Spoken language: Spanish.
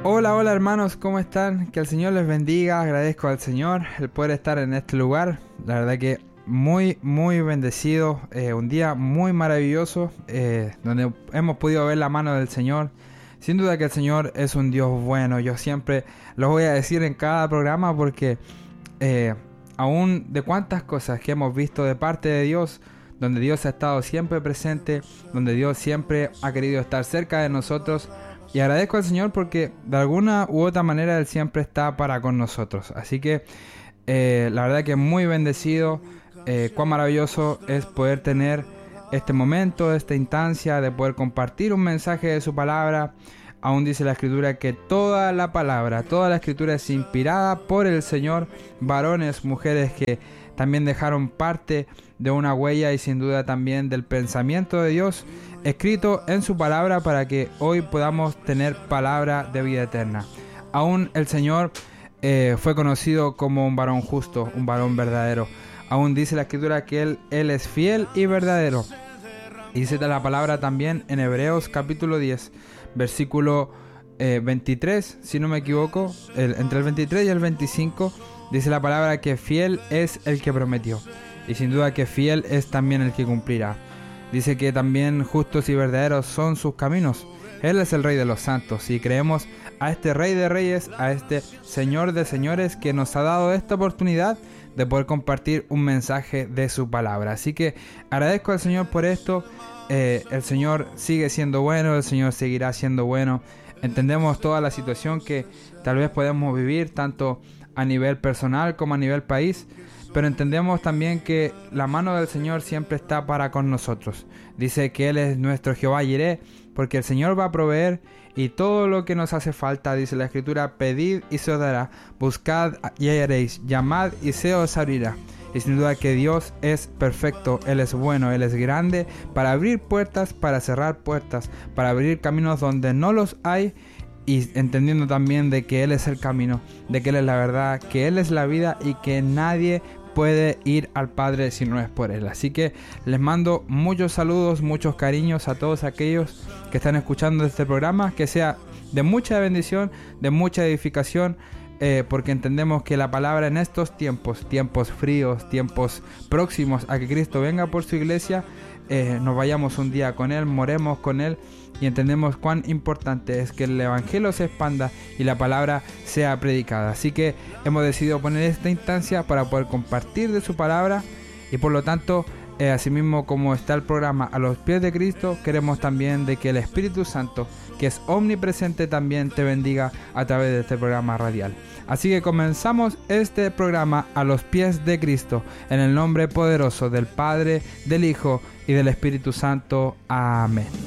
Hola, hola hermanos, ¿cómo están? Que el Señor les bendiga, agradezco al Señor el poder estar en este lugar. La verdad que muy bendecido, un día muy maravilloso, donde hemos podido ver la mano del Señor. Sin duda que el Señor es un Dios bueno, yo siempre lo voy a decir en cada programa porque aún de cuántas cosas que hemos visto de parte de Dios, donde Dios ha estado siempre presente, donde Dios siempre ha querido estar cerca de nosotros. Y agradezco al Señor porque de alguna u otra manera Él siempre está para con nosotros. Así que la verdad que muy bendecido, cuán maravilloso es poder tener este momento, esta instancia de poder compartir un mensaje de su palabra. Aún dice la Escritura que toda la Escritura es inspirada por el Señor. Varones, mujeres que también dejaron parte de una huella y sin duda también del pensamiento de Dios escrito en su palabra para que hoy podamos tener palabra de vida eterna. Aún el Señor fue conocido como un varón justo, un varón verdadero. Aún dice la Escritura que Él es fiel y verdadero. Y dice la palabra también en Hebreos capítulo 10, versículo 23, si no me equivoco, entre el 23 y el 25, dice la palabra que fiel es el que prometió. Y sin duda que fiel es también el que cumplirá. Dice que también justos y verdaderos son sus caminos. Él es el Rey de los santos y creemos a este Rey de reyes, a este Señor de señores que nos ha dado esta oportunidad de poder compartir un mensaje de su palabra. Así que agradezco al Señor por esto. El Señor sigue siendo bueno, el Señor seguirá siendo bueno. Entendemos toda la situación que tal vez podemos vivir tanto a nivel personal como a nivel país, pero entendemos también que la mano del Señor siempre está para con nosotros. Dice que Él es nuestro Jehová Jireh, porque el Señor va a proveer y todo lo que nos hace falta, dice la Escritura, pedid y se os dará, buscad y hallaréis, llamad y se os abrirá. Y sin duda que Dios es perfecto, Él es bueno, Él es grande para abrir puertas, para cerrar puertas, para abrir caminos donde no los hay. Y entendiendo también de que Él es el camino, de que Él es la verdad, que Él es la vida y que nadie puede ir al Padre si no es por Él. Así que les mando muchos saludos, muchos cariños a todos aquellos que están escuchando este programa, que sea de mucha bendición, de mucha edificación, porque entendemos que la palabra en estos tiempos fríos, tiempos próximos a que Cristo venga por su iglesia, nos vayamos un día con Él, moremos con Él, y entendemos cuán importante es que el evangelio se expanda y la palabra sea predicada. Así que hemos decidido poner esta instancia para poder compartir de su palabra y por lo tanto, asimismo como está el programa A los pies de Cristo, queremos también de que el Espíritu Santo, que es omnipresente, también te bendiga a través de este programa radial. Así que comenzamos este programa A los pies de Cristo, en el nombre poderoso del Padre, del Hijo y del Espíritu Santo. Amén.